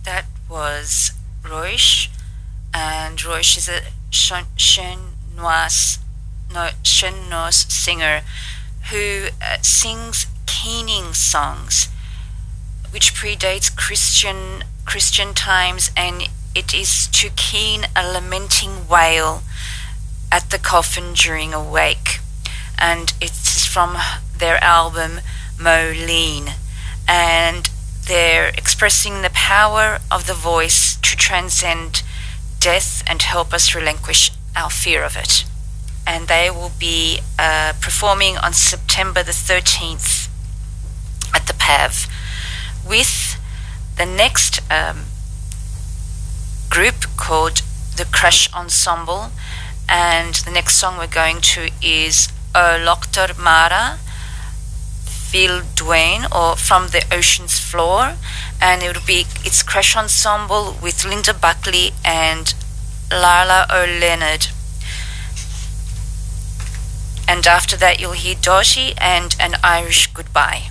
That was Roish, and Roish is a Chinois singer who sings keening songs, which predates Christian times, and it is to keen a lamenting wail at the coffin during a wake, and it's from their album Moline, and they're expressing the power of the voice to transcend death and help us relinquish our fear of it. And they will be performing on September the 13th at the PAV with the next group called the Crush Ensemble, and the next song we're going to is O Loctor Mara Phil Duane, or From the Ocean's Floor, and it's Crush Ensemble with Linda Buckley and Lala O'Leonard. And after that you'll hear Doshi and An Irish Goodbye.